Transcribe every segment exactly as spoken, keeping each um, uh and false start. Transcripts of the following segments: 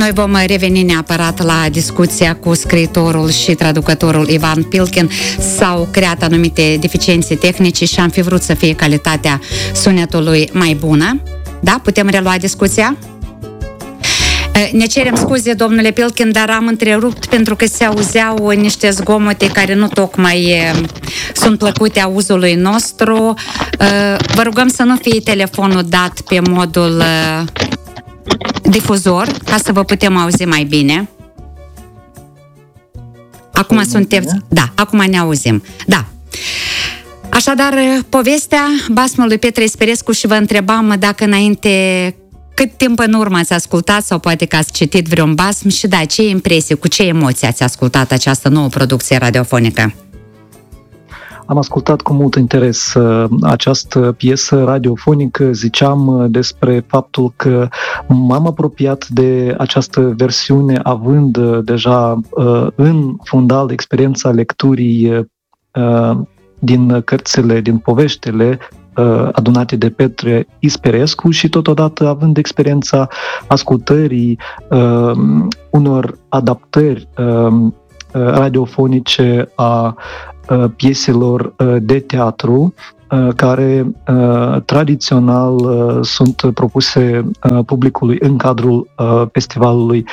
Noi vom reveni neapărat la discuția cu scriitorul și traducătorul Ivan Pilkin. S-au creat anumite deficiențe tehnice și am fi vrut să fie calitatea sunetului mai bună. Da? Putem relua discuția? Ne cerem scuze, domnule Pilkin, dar am întrerupt pentru că se auzeau niște zgomote care nu tocmai sunt plăcute auzului nostru. Vă rugăm să nu fie telefonul dat pe modul difuzor, ca să vă putem auzi mai bine. Acum Păi sunteți... Bine. Da, acum ne auzim. Da. Așadar, povestea basmului Petre Isperescu și vă întrebam dacă înainte, cât timp în urmă ați ascultat sau poate că ați citit vreun basm și da, ce impresie, cu ce emoții ați ascultat această nouă producție radiofonică? Am ascultat cu mult interes această piesă radiofonică. Ziceam despre faptul că m-am apropiat de această versiune având deja în fundal experiența lecturii din cărțile, din poveștile adunate de Petre Isperescu și totodată având experiența ascultării unor adaptări radiofonice a pieselor de teatru care tradițional sunt propuse publicului în cadrul festivalului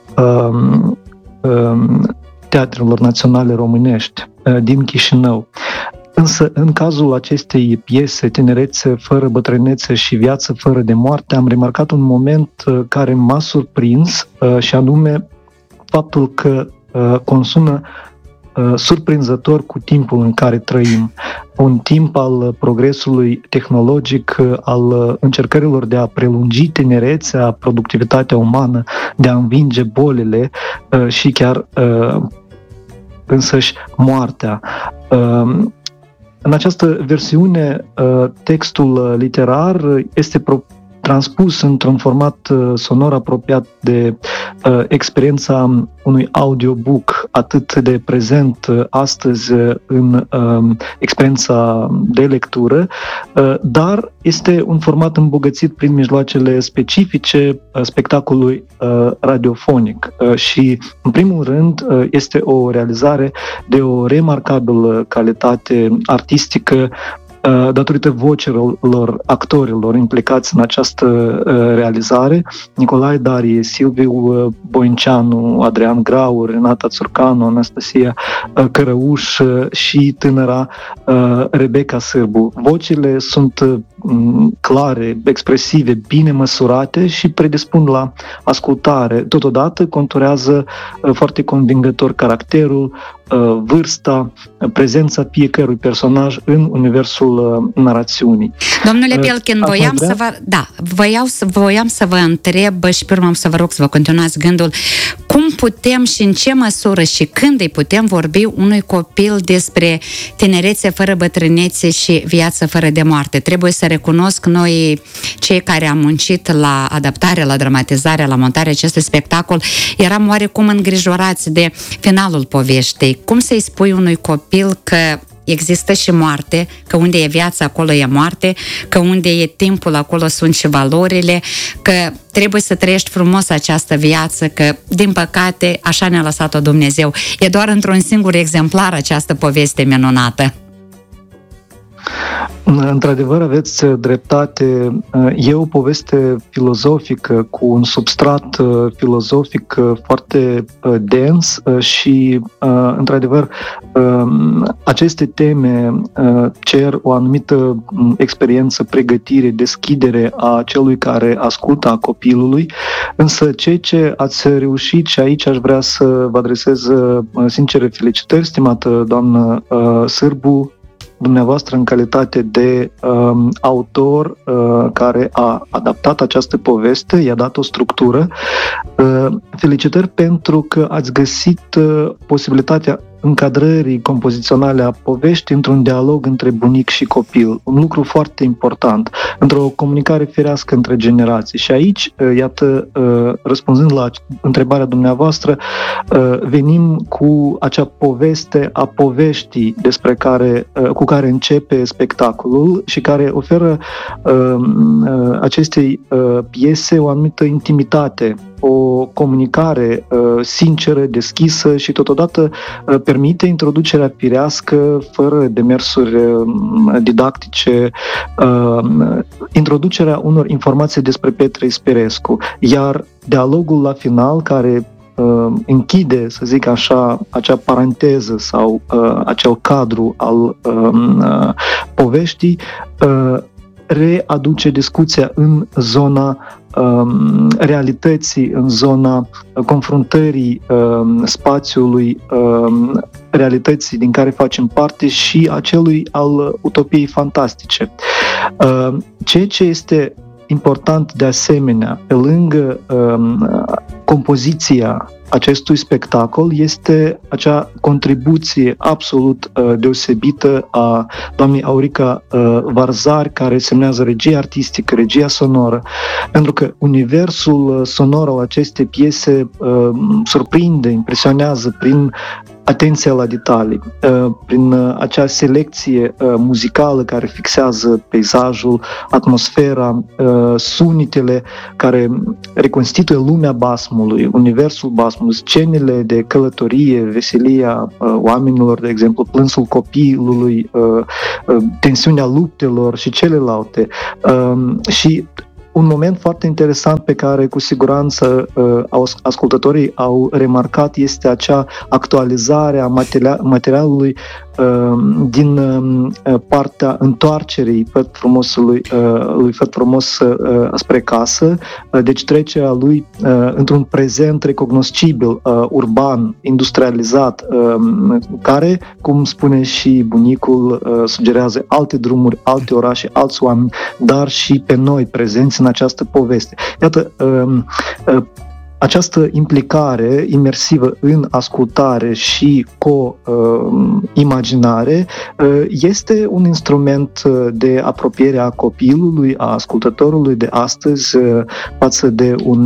Teatrelor Naționale Românești din Chișinău. Însă, în cazul acestei piese, Tinerețe fără bătrânețe și Viață fără de moarte, am remarcat un moment care m-a surprins și anume faptul că consumă surprinzător cu timpul în care trăim. Un timp al progresului tehnologic, al încercărilor de a prelungi tinerețea, productivitatea umană, de a învinge bolile și chiar însăși moartea. În această versiune, textul literar este pro- transpus într-un format sonor apropiat de uh, experiența unui audiobook atât de prezent uh, astăzi în uh, experiența de lectură, uh, dar este un format îmbogățit prin mijloacele specifice uh, spectacolului uh, radiofonic uh, și, în primul rând, uh, este o realizare de o remarcabilă calitate artistică datorită vocilor actorilor implicați în această realizare: Nicolae Darie, Silviu Boinceanu, Adrian Grau, Renata Țurcanu, Anastasia Cărăuș și tânăra Rebecca Sârbu. Vocile sunt clare, expresive, bine măsurate și predispun la ascultare. Totodată conturează foarte convingător caracterul, vârsta, prezența fiecărui personaj în universul narațiunii. Domnule Pilkin, voiam să vă, da, voiau să, voiam să vă întreb și pe urmă am să vă rog să vă continuați gândul. Cum putem și în ce măsură și când îi putem vorbi unui copil despre tinerețe fără bătrânețe și viață fără de moarte? Trebuie să recunosc, noi, cei care am muncit la adaptare, la dramatizare, la montarea acestui spectacol, eram oarecum îngrijorați de finalul poveștii. Cum să-i spui unui copil că există și moarte, că unde e viața, acolo e moarte, că unde e timpul, acolo sunt și valorile, că trebuie să trăiești frumos această viață, că, din păcate, așa ne-a lăsat-o Dumnezeu. E doar într-un singur exemplar această poveste minunată. Într-adevăr, aveți dreptate. E o poveste filozofică cu un substrat filozofic foarte dens și, într-adevăr, aceste teme cer o anumită experiență, pregătire, deschidere a celui care ascultă, a copilului. Însă, ceea ce ați reușit, și aici aș vrea să vă adresez sincere felicitări, stimată doamnă Sârbu, dumneavoastră în calitate de um, autor uh, care a adaptat această poveste, i-a dat o structură. Uh, felicitări pentru că ați găsit uh, posibilitatea încadrării compoziționale a poveștii într-un dialog între bunic și copil. Un lucru foarte important, într-o comunicare firească între generații. Și aici, iată, răspunzând la întrebarea dumneavoastră, venim cu acea poveste a poveștii despre care, cu care începe spectacolul și care oferă acestei piese o anumită intimitate o comunicare sinceră, deschisă și totodată permite introducerea firească, fără demersuri didactice, introducerea unor informații despre Petre Ispirescu. Iar dialogul la final, care închide, să zic așa, acea paranteză sau uh, acel cadru al uh, poveștii, uh, readuce discuția în zona uh, realității, în zona confruntării uh, spațiului, uh, realității din care facem parte și acelui al utopiei fantastice. Uh, ceea ce este important de asemenea, pe lângă um, compoziția acestui spectacol, este acea contribuție absolut uh, deosebită a doamnei Aurica uh, Varzari, care semnează regia artistică, regia sonoră, pentru că universul sonor al acestei piese uh, surprinde, impresionează prin atenția la detalii, prin acea selecție muzicală care fixează peisajul, atmosfera, sunetele care reconstituie lumea basmului, universul basmului, scenele de călătorie, veselia oamenilor, de exemplu, plânsul copilului, tensiunea luptelor și celelalte. Și un moment foarte interesant pe care cu siguranță uh, ascultătorii au remarcat este acea actualizare a material, materialului uh, din uh, partea întoarcerii Făt Frumosului, uh, lui Făt Frumos uh, spre casă, uh, deci trecerea lui uh, într-un prezent recognoscibil, uh, urban, industrializat, uh, care, cum spune și bunicul, uh, sugerează alte drumuri, alte orașe, alți oameni, dar și pe noi prezenți în această poveste. Iată, această implicare imersivă în ascultare și co-imaginare este un instrument de apropiere a copilului, a ascultătorului de astăzi față de un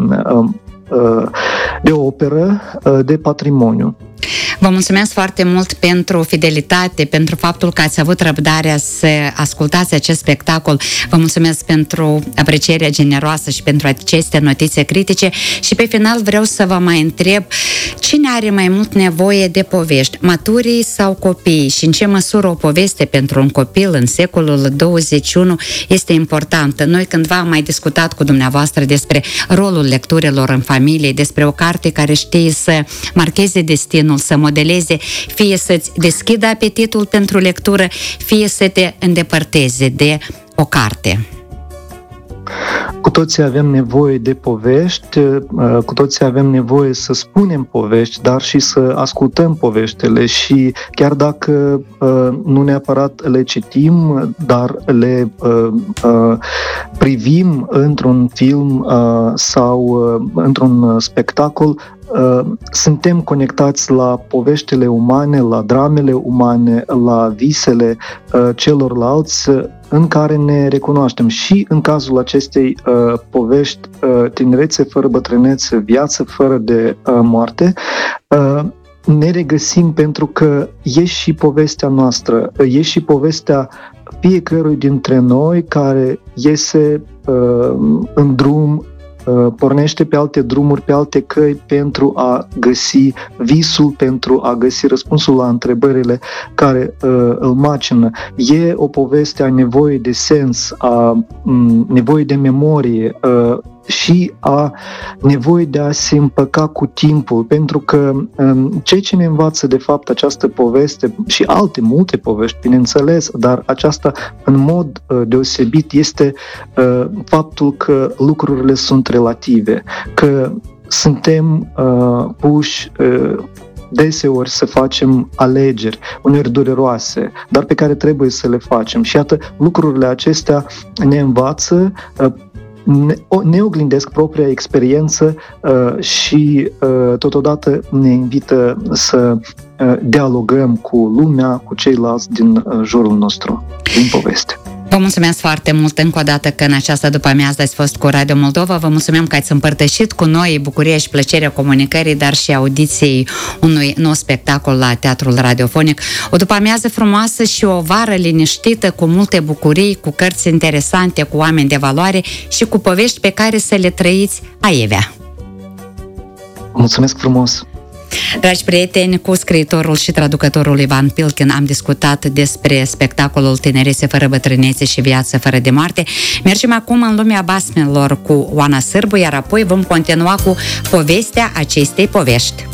de o operă de patrimoniu. Vă mulțumesc foarte mult pentru fidelitate, pentru faptul că ați avut răbdarea să ascultați acest spectacol. Vă mulțumesc pentru aprecierea generoasă și pentru aceste notițe critice și pe final vreau să vă mai întreb cine are mai mult nevoie de povești, maturii sau copiii, și în ce măsură o poveste pentru un copil în secolul douăzeci și unu este importantă. Noi cândva am mai discutat cu dumneavoastră despre rolul lecturilor în familie, despre o carte care știe să marcheze destinul, să modeleze, fie să-ți deschidă apetitul pentru lectură, fie să te îndepărteze de o carte. Cu toții avem nevoie de povești, cu toții avem nevoie să spunem povești, dar și să ascultăm poveștile și chiar dacă nu neapărat le citim, dar le privim într-un film sau într-un spectacol, suntem conectați la poveștile umane, la dramele umane, la visele celorlalți în care ne recunoaștem. Și în cazul acestei uh, povești, uh, Tinerețe fără bătrânețe, Viață fără de uh, moarte, uh, ne regăsim pentru că e și povestea noastră, e și povestea fiecărui dintre noi care iese uh, în drum, pornește pe alte drumuri, pe alte căi pentru a găsi visul, pentru a găsi răspunsul la întrebările care uh, îl macină. E o poveste a nevoii de sens, a m, nevoii de memorie uh, și a nevoii de a se împăca cu timpul, pentru că um, ceea ce ne învață de fapt această poveste și alte multe povești, bineînțeles, dar aceasta în mod uh, deosebit este uh, faptul că lucrurile sunt relative, că suntem uh, puși uh, deseori să facem alegeri, uneori dureroase, dar pe care trebuie să le facem. Și iată, lucrurile acestea ne învață, uh, ne, ne oglindesc propria experiență uh, și uh, totodată ne invită să uh, dialogăm cu lumea, cu ceilalți din uh, jurul nostru, din poveste. Vă mulțumesc foarte mult încă o dată că în această după-amiază ați fost cu Radio Moldova. Vă mulțumim că ați împărtășit cu noi bucuria și plăcerea comunicării, dar și audiției unui nou spectacol la Teatrul Radiofonic. O după-amiază frumoasă și o vară liniștită, cu multe bucurii, cu cărți interesante, cu oameni de valoare și cu povești pe care să le trăiți aievea. Mulțumesc frumos! Dragi prieteni, cu scriitorul și traducătorul Ivan Pilkin am discutat despre spectacolul Tinerețe fără bătrânețe și Viață fără de moarte. Mergem acum în lumea basmelor cu Oana Sârbu, iar apoi vom continua cu povestea acestei povești.